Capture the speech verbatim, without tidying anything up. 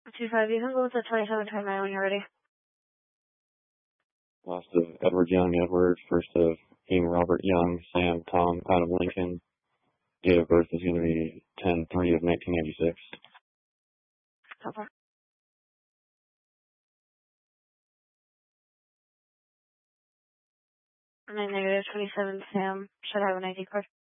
two five, you can go with the twenty-seven twenty-nine when you're ready. Last of Edward Young, Edward. First of King Robert Young, Sam, Tom, Adam Lincoln. Date of birth is going to be ten three of nineteen eighty-six. Okay. And then negative twenty-seven, Sam should have an I D card.